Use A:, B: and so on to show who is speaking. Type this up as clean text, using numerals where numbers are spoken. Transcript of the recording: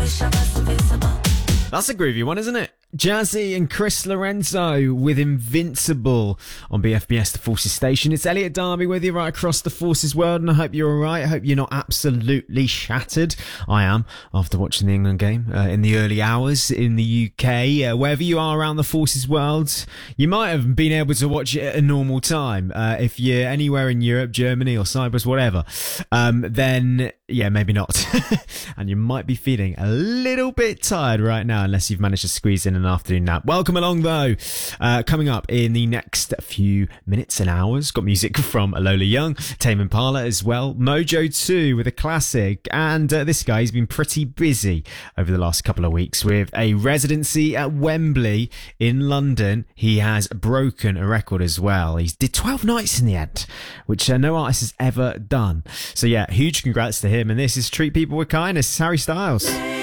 A: That's a groovy one, isn't it? Jazzy and Chris Lorenzo with Invincible on BFBS The Forces Station. It's Elliot Darby with you right across the Forces world, and I hope you're alright. I hope you're not absolutely shattered. I am, after watching the England game in the early hours in the UK. Wherever you are around the Forces world, you might have been able to watch it at a normal time. If you're anywhere in Europe, Germany or Cyprus, whatever, then yeah, maybe not. And you might be feeling a little bit tired right now, unless you've managed to squeeze in an afternoon nap. Welcome along though. Coming up in the next few minutes and hours, got music from Lola Young, Tame Impala as well, Mojo 2 with a classic, and this guy, he's been pretty busy over the last couple of weeks with a residency at Wembley in London. He has broken a record as well. He did 12 nights in the end, which no artist has ever done. So yeah, huge congrats to him, and this is Treat People With Kindness, Harry Styles.